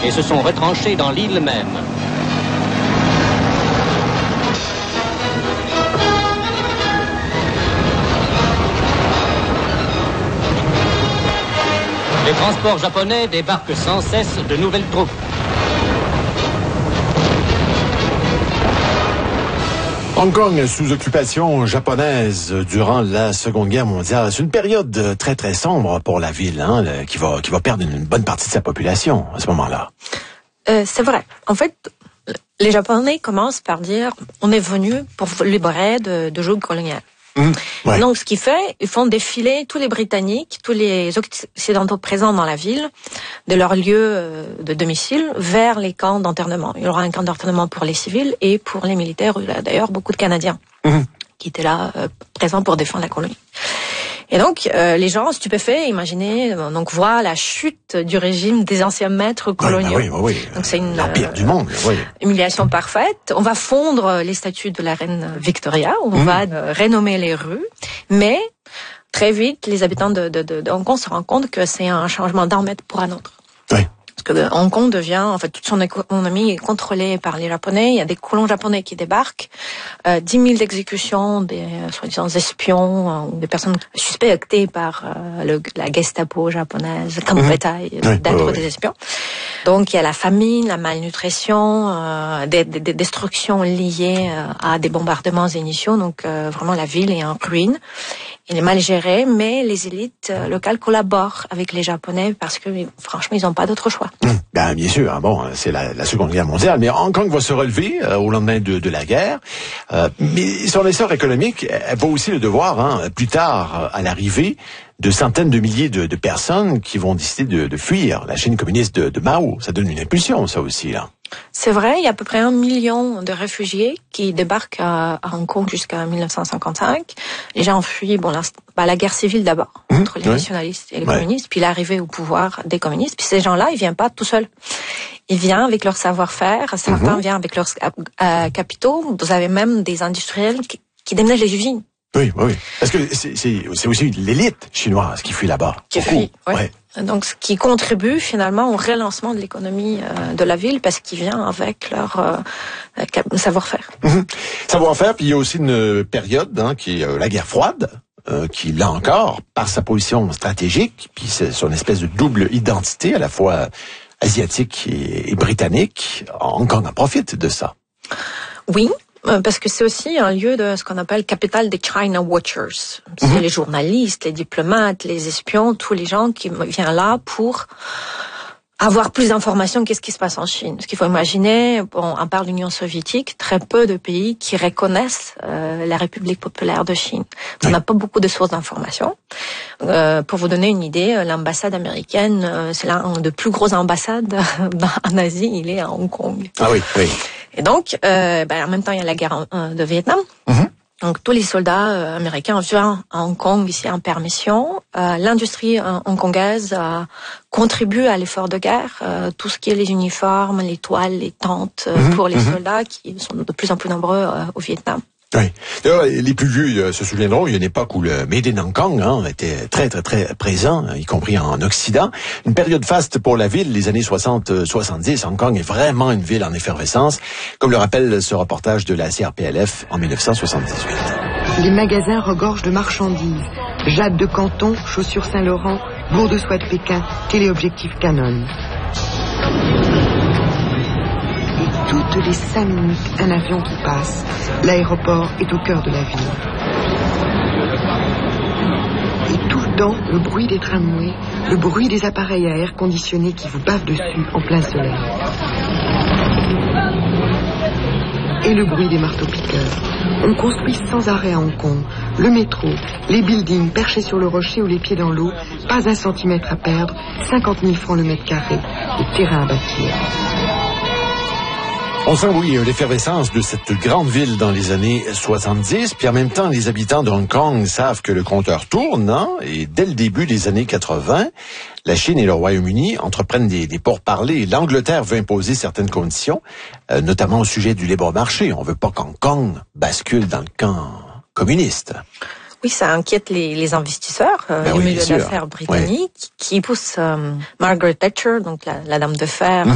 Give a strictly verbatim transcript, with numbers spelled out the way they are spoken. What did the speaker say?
et se sont retranchés dans l'île même. Les transports japonais débarquent sans cesse de nouvelles troupes. Hong Kong sous occupation japonaise durant la Seconde Guerre mondiale. C'est une période très très sombre pour la ville, hein, qui va qui va perdre une bonne partie de sa population à ce moment-là. Euh, c'est vrai. En fait, les Japonais commencent par dire on est venu pour libérer de, de joug colonial. Mmh, ouais. Donc, ce qu'ils font, ils font défiler tous les Britanniques, tous les Occidentaux présents dans la ville, de leur lieu de domicile, vers les camps d'internement. Il y aura un camp d'internement pour les civils et pour les militaires. Il y a d'ailleurs beaucoup de Canadiens mmh. qui étaient là, euh, présents pour défendre la colonie. Et donc, euh, les gens stupéfaits, imaginez, euh, donc voir la chute du régime des anciens maîtres coloniaux. Oui, bah oui, oui. Donc c'est une l'empire euh, du monde, oui. Humiliation parfaite. On va fondre les statues de la reine Victoria. On mmh. va euh, renommer les rues, mais très vite, les habitants de, de, de, de Hong Kong se rendent compte que c'est un changement d'un maître pour un autre. Oui. Parce que Hong Kong devient, en fait, toute son économie est contrôlée par les Japonais. Il y a des colons japonais qui débarquent, euh, dix mille exécutions des euh, soi-disant espions euh, ou des personnes suspectées par euh, le, la Gestapo japonaise comme mmh. bétail oui, d'être oui, des oui. espions. Donc il y a la famine, la malnutrition, euh, des, des, des destructions liées euh, à des bombardements initiaux. Donc euh, vraiment la ville est en ruine. Il est mal géré, mais les élites euh, locales collaborent avec les Japonais parce que franchement ils n'ont pas d'autre choix. Mmh. Ben bien sûr, hein, bon, c'est la, la Seconde Guerre mondiale, mais Hong Kong va se relever euh, au lendemain de, de la guerre. Euh, mais son essor économique, elle va aussi le devoir, hein, plus tard, à l'arrivée de centaines de milliers de, de personnes qui vont décider de, de fuir la Chine communiste de, de Mao. Ça donne une impulsion, ça aussi, là. C'est vrai, il y a à peu près un million de réfugiés qui débarquent à, à Hong Kong jusqu'à mille neuf cent cinquante-cinq. Les gens ont fui, bon, la, bah, la guerre civile d'abord, mmh, entre les ouais. nationalistes et les ouais. communistes, puis l'arrivée au pouvoir des communistes. Puis ces gens-là, ils viennent pas tout seuls. Ils viennent avec leur savoir-faire, certains mmh. viennent avec leurs euh, capitaux. Vous avez même des industriels qui, qui déménagent les usines. Oui, oui, oui. Parce que c'est, c'est, c'est aussi l'élite chinoise qui fuit là-bas. Qui fuit, oui. Ouais. Donc, ce qui contribue finalement au relancement de l'économie euh, de la ville parce qu'il vient avec leur euh, savoir-faire. Mmh. Savoir-faire, puis il y a aussi une période hein, qui est euh, la guerre froide, euh, qui là encore, par sa position stratégique, puis son espèce de double identité à la fois asiatique et, et britannique, Hong Kong en profite de ça. Oui. Parce que c'est aussi un lieu de ce qu'on appelle capitale des China Watchers. C'est mmh. les journalistes, les diplomates, les espions, tous les gens qui viennent là pour avoir plus d'informations qu'est-ce qui se passe en Chine. Ce qu'il faut imaginer, bon, à part l'Union soviétique, très peu de pays qui reconnaissent euh, la République populaire de Chine. On n'a pas beaucoup de sources d'informations. Euh, pour vous donner une idée, l'ambassade américaine, euh, c'est l'un des plus grosses ambassades en Asie, il est à Hong Kong. Ah oui, oui. Et donc, euh, ben, en même temps, il y a la guerre euh, de Vietnam. Mm-hmm. Donc, tous les soldats euh, américains viennent à Hong Kong ici en permission. Euh, l'industrie euh, hongkongaise euh, contribue à l'effort de guerre. Euh, tout ce qui est les uniformes, les toiles, les tentes euh, mm-hmm. pour les mm-hmm. soldats qui sont de plus en plus nombreux euh, au Vietnam. Oui. D'ailleurs, les plus vieux euh, se souviendront, il y a une époque où le Made in Hong Kong hein, était très, très, très présent, y compris en Occident. Une période faste pour la ville, les années soixante soixante-dix. Hong Kong est vraiment une ville en effervescence, comme le rappelle ce reportage de la C R P L F en mille neuf cent soixante-dix-huit. Les magasins regorgent de marchandises. Jade de Canton, chaussures Saint-Laurent, bourre de soie de Pékin, téléobjectif Canon. Toutes les cinq minutes, un avion qui passe. L'aéroport est au cœur de la ville. Et tout le temps, le bruit des tramways, le bruit des appareils à air conditionné qui vous bavent dessus en plein soleil. Et le bruit des marteaux-piqueurs. On construit sans arrêt à Hong Kong. Le métro, les buildings perchés sur le rocher ou les pieds dans l'eau, pas un centimètre à perdre, cinquante mille francs le mètre carré, le terrain à bâtir. On sent, oui, l'effervescence de cette grande ville dans les années soixante-dix, puis en même temps, les habitants de Hong Kong savent que le compteur tourne, hein, et dès le début des années quatre-vingt, la Chine et le Royaume-Uni entreprennent des, des pourparlers. L'Angleterre veut imposer certaines conditions, euh, notamment au sujet du libre-marché. On veut pas qu'Hong Kong bascule dans le camp communiste. Oui, ça inquiète les, les investisseurs, euh, ben les oui, milieux d'affaires britanniques, oui. qui poussent euh, Margaret Thatcher, donc la, la dame de fer,